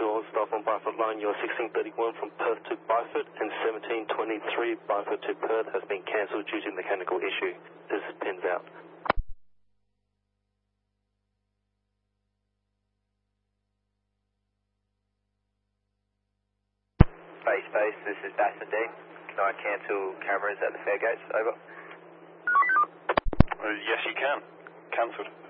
to all staff on Byford line. Your 1631 from Perth to Byford and 1723 Byford to Perth has been cancelled due to mechanical issue. This is pins out. Base, this is Baston D. Can I cancel cameras at the fare gates? Over. Yes, you can. Cancelled.